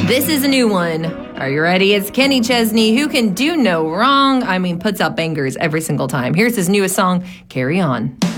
This is a new one. Are you ready? It's Kenny Chesney, who can do no wrong. I mean, puts out bangers every single time. Here's his newest song, Carry On.